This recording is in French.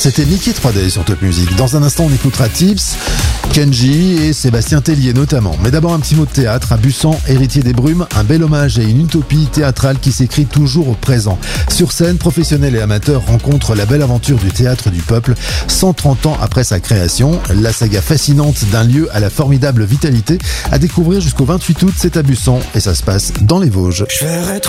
C'était Mickey 3D sur Top Music. Dans un instant, on écoutera Tips, Kenji et Sébastien Tellier notamment. Mais d'abord un petit mot de théâtre. À Bussan, héritier des brumes, un bel hommage et une utopie théâtrale qui s'écrit toujours au présent. Sur scène, professionnels et amateurs rencontrent la belle aventure du théâtre du peuple. 130 ans après sa création, la saga fascinante d'un lieu à la formidable vitalité à découvrir jusqu'au 28 août, c'est à Bussan et ça se passe dans les Vosges.